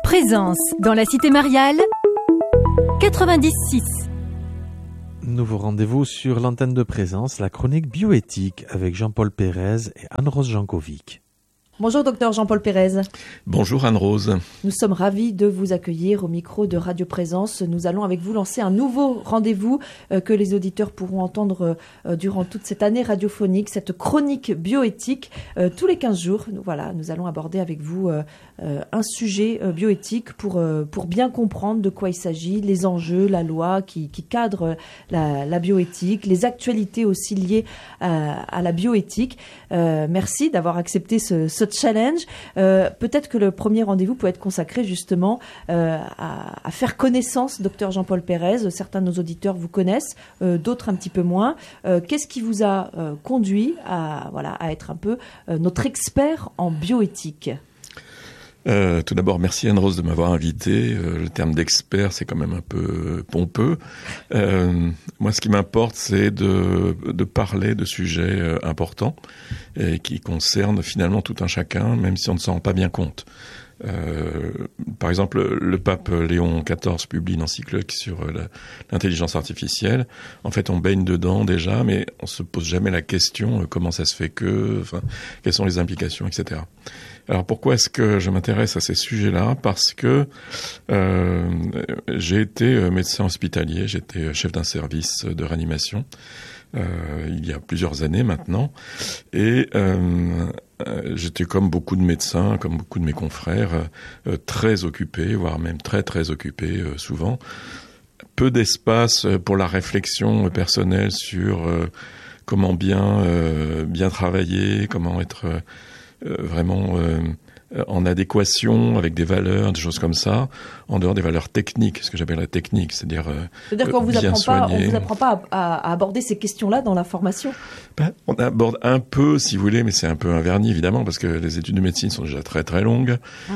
Présence dans la cité Mariale 90.6. Nouveau rendez-vous sur l'antenne de Présence, la chronique bioéthique avec Jean-Paul Pérez et Anne-Rose Jankovic. Bonjour docteur Jean-Paul Pérez. Bonjour Anne-Rose. Nous sommes ravis de vous accueillir au micro de Radio Présence. Nous allons avec vous lancer un nouveau rendez-vous que les auditeurs pourront entendre durant toute cette année radiophonique, cette chronique bioéthique. Tous les 15 jours, nous allons aborder avec vous un sujet bioéthique pour bien comprendre de quoi il s'agit, les enjeux, la loi qui cadre la bioéthique, les actualités aussi liées à la bioéthique. Merci d'avoir accepté ce challenge. Peut-être que le premier rendez-vous peut être consacré justement à faire connaissance, docteur Jean-Paul Pérez. Certains de nos auditeurs vous connaissent, d'autres un petit peu moins. Qu'est-ce qui vous a conduit à être un peu notre expert en bioéthique ? Tout d'abord, merci Anne-Rose de m'avoir invité. Le terme d'expert, c'est quand même un peu pompeux. Moi, ce qui m'importe, c'est de parler de sujets importants et qui concernent finalement tout un chacun, même si on ne s'en rend pas bien compte. Par exemple, le pape Léon XIV publie une encyclique sur l'intelligence artificielle. En fait, on baigne dedans déjà, mais on se pose jamais la question comment ça se fait quelles sont les implications, etc. Alors pourquoi est-ce que je m'intéresse à ces sujets-là ? Parce que j'ai été médecin hospitalier, j'étais chef d'un service de réanimation il y a plusieurs années maintenant, et j'étais comme beaucoup de médecins, comme beaucoup de mes confrères, très occupé, voire même très très occupé souvent. Peu d'espace pour la réflexion personnelle sur comment bien travailler, comment être vraiment en adéquation avec des valeurs, des choses comme ça, en dehors des valeurs techniques, ce que j'appelle la technique, c'est-à-dire qu'on vous bien soigner. On vous apprend pas à aborder ces questions-là dans la formation. On aborde un peu, si vous voulez, mais c'est un peu un vernis, évidemment, parce que les études de médecine sont déjà très très longues.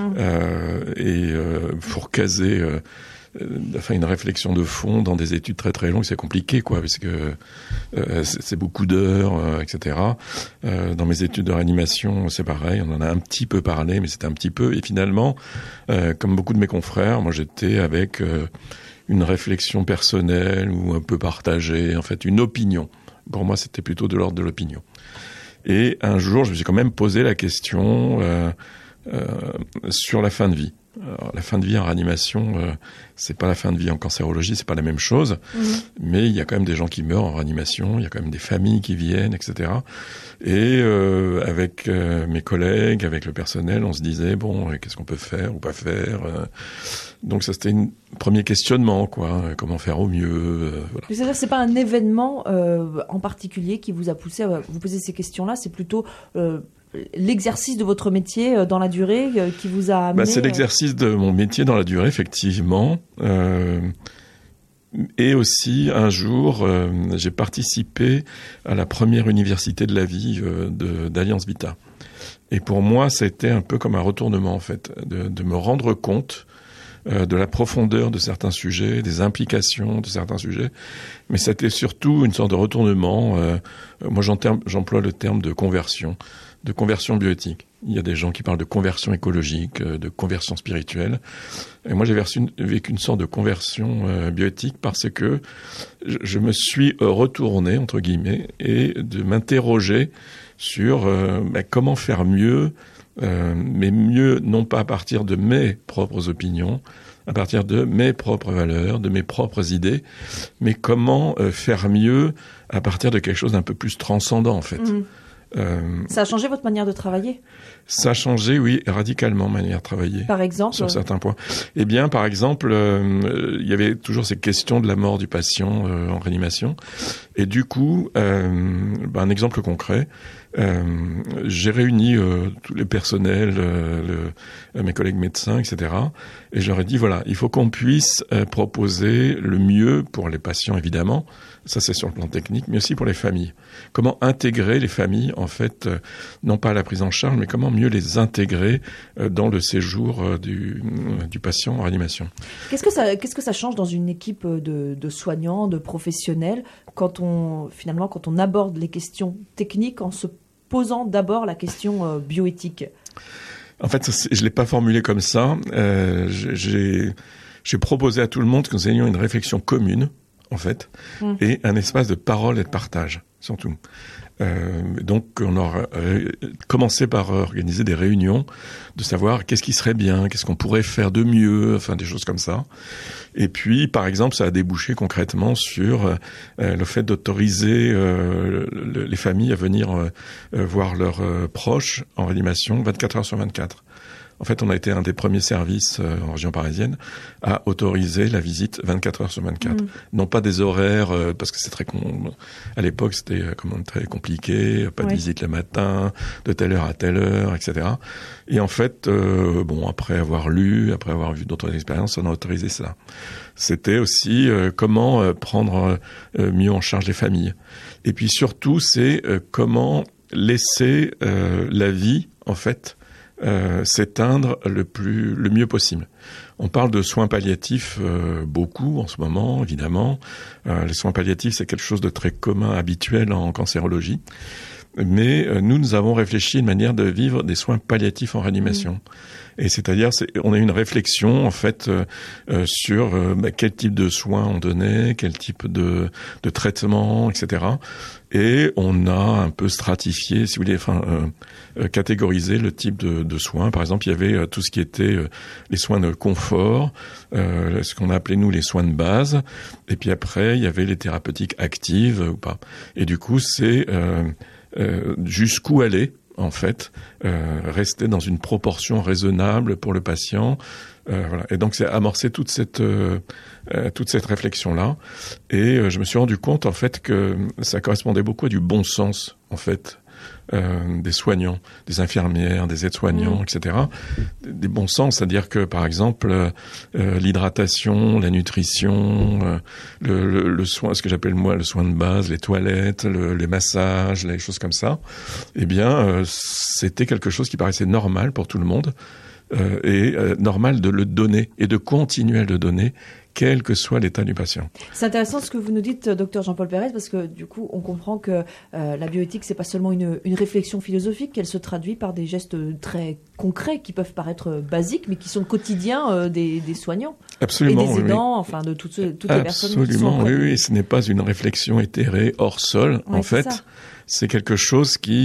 Pour caser une réflexion de fond dans des études très très longues, c'est compliqué, parce que c'est beaucoup d'heures, etc. Dans mes études de réanimation, c'est pareil, on en a un petit peu parlé, mais c'était un petit peu. Et finalement, comme beaucoup de mes confrères, moi j'étais avec une réflexion personnelle ou un peu partagée, en fait une opinion. Pour moi, c'était plutôt de l'ordre de l'opinion. Et un jour, je me suis quand même posé la question sur la fin de vie. Alors, la fin de vie en réanimation, c'est pas la fin de vie en cancérologie, c'est pas la même chose. Mais il y a quand même des gens qui meurent en réanimation, il y a quand même des familles qui viennent, etc. Et avec mes collègues, avec le personnel, on se disait qu'est-ce qu'on peut faire ou pas faire. Donc ça, c'était un premier questionnement, comment faire au mieux. Voilà. C'est-à-dire, c'est pas un événement en particulier qui vous a poussé à vous poser ces questions-là, c'est plutôt l'exercice de votre métier dans la durée qui vous a amené... C'est l'exercice de mon métier dans la durée, effectivement. Et aussi, un jour, j'ai participé à la première université de la vie d'Alliance Vita. Et pour moi, c'était un peu comme un retournement, en fait, de me rendre compte de la profondeur de certains sujets, des implications de certains sujets. Mais c'était surtout une sorte de retournement. Moi, j'emploie le terme de conversion bioéthique. Il y a des gens qui parlent de conversion écologique, de conversion spirituelle. Et moi, j'ai vécu une sorte de conversion bioéthique parce que je me suis retourné, entre guillemets, et de m'interroger sur comment faire mieux, mais mieux non pas à partir de mes propres opinions, à partir de mes propres valeurs, de mes propres idées, mais comment faire mieux à partir de quelque chose d'un peu plus transcendant, en fait. Ça a changé votre manière de travailler ? Ça a changé, oui, radicalement, ma manière de travailler. Par exemple ? Sur certains points. Eh bien, par exemple, il y avait toujours ces questions de la mort du patient en réanimation. Et du coup, un exemple concret, j'ai réuni tous les personnels, mes collègues médecins, etc. Et je leur ai dit, il faut qu'on puisse proposer le mieux pour les patients, évidemment. Ça, c'est sur le plan technique, mais aussi pour les familles. Comment intégrer les familles, en fait, non pas à la prise en charge, mais comment mieux les intégrer dans le séjour du patient en réanimation. Qu'est-ce que ça change dans une équipe de soignants, de professionnels, quand on aborde les questions techniques en se posant d'abord la question bioéthique ? En fait, je l'ai pas formulé comme ça. J'ai proposé à tout le monde que nous ayons une réflexion commune, en fait, et un espace de parole et de partage, surtout. Donc, on aura commencé par organiser des réunions, de savoir qu'est-ce qui serait bien, qu'est-ce qu'on pourrait faire de mieux, enfin des choses comme ça. Et puis, par exemple, ça a débouché concrètement sur le fait d'autoriser les familles à venir voir leurs proches en réanimation 24 heures sur 24. En fait, on a été un des premiers services en région parisienne à autoriser la visite 24 heures sur 24. Non pas des horaires, parce que c'est à l'époque, c'était très compliqué, pas de visite le matin, de telle heure à telle heure, etc. Et en fait, après avoir lu, après avoir vu d'autres expériences, on a autorisé ça. C'était aussi comment prendre mieux en charge les familles. Et puis surtout, c'est comment laisser la vie, en fait, s'éteindre le mieux possible. On parle de soins palliatifs beaucoup en ce moment, évidemment. Les soins palliatifs, c'est quelque chose de très commun, habituel en cancérologie. Mais nous avons réfléchi à une manière de vivre des soins palliatifs en réanimation. Et c'est-à-dire, on a une réflexion en fait sur quel type de soins on donnait, quel type de traitement, etc. Et on a un peu stratifié, si vous voulez, catégorisé le type de soins. Par exemple, il y avait tout ce qui était les soins de confort, ce qu'on a appelé nous les soins de base. Et puis après, il y avait les thérapeutiques actives ou pas. Et du coup, c'est jusqu'où aller, en fait, rester dans une proportion raisonnable pour le patient. Voilà. Et donc, c'est amorcer toute cette réflexion-là. Et je me suis rendu compte, en fait, que ça correspondait beaucoup à du bon sens, en fait, des soignants, des infirmières, des aides-soignants, etc. Des bons sens, c'est-à-dire que, par exemple, l'hydratation, la nutrition, le soin, ce que j'appelle moi le soin de base, les toilettes, les massages, les choses comme ça, eh bien, c'était quelque chose qui paraissait normal pour tout le monde, et normal de le donner et de continuer à le donner, quel que soit l'état du patient. C'est intéressant ce que vous nous dites, docteur Jean-Paul Pérez, parce que du coup, on comprend que la bioéthique, c'est pas seulement une réflexion philosophique, qu'elle se traduit par des gestes très concrets qui peuvent paraître basiques, mais qui sont le quotidien des soignants. Absolument, et des aidants, enfin de toutes les personnes qui sont auprès. Oui, ce n'est pas une réflexion éthérée hors sol, en fait. C'est quelque chose qui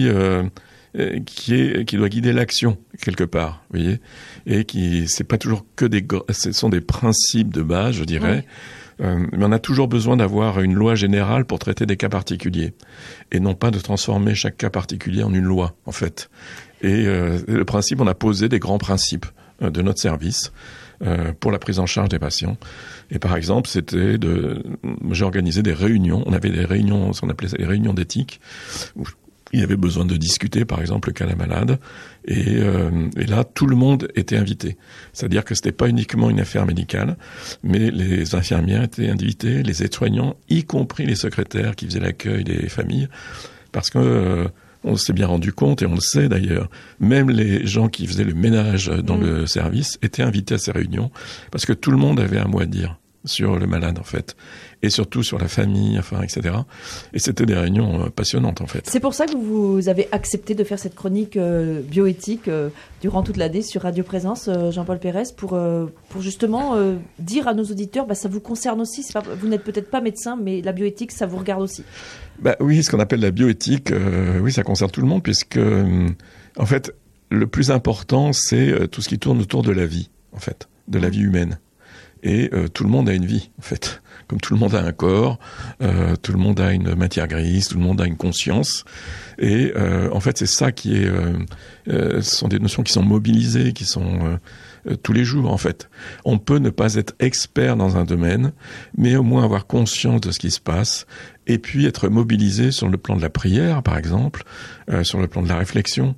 doit guider l'action quelque part, vous voyez, et c'est pas toujours que ce sont des principes de base, je dirais, mais on a toujours besoin d'avoir une loi générale pour traiter des cas particuliers, et non pas de transformer chaque cas particulier en une loi, en fait. Et le principe, on a posé des grands principes de notre service pour la prise en charge des patients. Et par exemple, j'ai organisé des réunions. On avait des réunions, on appelait ça les réunions d'éthique, où il y avait besoin de discuter, par exemple, le cas d'un malade. Et là, tout le monde était invité. C'est-à-dire que c'était pas uniquement une affaire médicale, mais les infirmières étaient invitées, les aides-soignants, y compris les secrétaires qui faisaient l'accueil des familles, parce que on s'est bien rendu compte, et on le sait d'ailleurs, même les gens qui faisaient le ménage dans le service étaient invités à ces réunions, parce que tout le monde avait un mot à dire sur le malade, en fait, et surtout sur la famille, enfin, etc. Et c'était des réunions passionnantes, en fait. C'est pour ça que vous avez accepté de faire cette chronique bioéthique durant toute l'année sur Radio Présence, Jean-Paul Pérez, pour justement dire à nos auditeurs, ça vous concerne aussi. Vous n'êtes peut-être pas médecin, mais la bioéthique, ça vous regarde aussi. Oui, ce qu'on appelle la bioéthique, oui, ça concerne tout le monde, puisque, en fait, le plus important, c'est tout ce qui tourne autour de la vie, en fait, de la vie humaine. Et tout le monde a une vie, en fait. Comme tout le monde a un corps, tout le monde a une matière grise, tout le monde a une conscience. Et en fait, c'est ça qui est... ce sont des notions qui sont mobilisées, qui sont tous les jours, en fait. On peut ne pas être expert dans un domaine, mais au moins avoir conscience de ce qui se passe, et puis être mobilisé sur le plan de la prière, par exemple, sur le plan de la réflexion.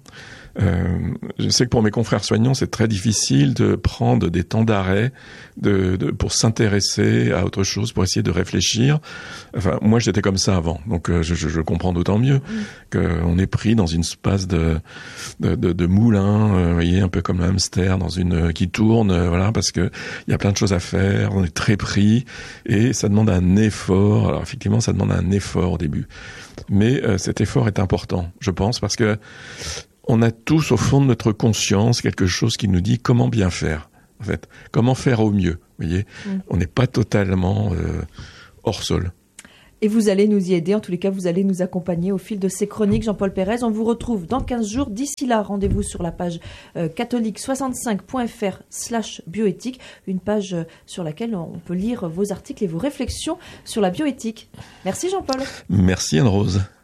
Je sais que pour mes confrères soignants, c'est très difficile de prendre des temps d'arrêt pour s'intéresser à autre chose, pour essayer de réfléchir. Enfin, moi, j'étais comme ça avant, donc je comprends d'autant mieux qu'on est pris dans une espèce de moulin, vous voyez, un peu comme un hamster qui tourne, voilà, parce que il y a plein de choses à faire, on est très pris, et ça demande un effort. Alors effectivement, ça demande un effort au début, mais cet effort est important, je pense, parce que on a tous au fond de notre conscience quelque chose qui nous dit comment bien faire, en fait, comment faire au mieux. Vous voyez, on n'est pas totalement hors sol. Et vous allez nous y aider, en tous les cas, vous allez nous accompagner au fil de ces chroniques. Jean-Paul Pérez, on vous retrouve dans 15 jours. D'ici là, rendez-vous sur la page catholique65.fr/bioéthique, une page sur laquelle on peut lire vos articles et vos réflexions sur la bioéthique. Merci Jean-Paul. Merci Anne-Rose.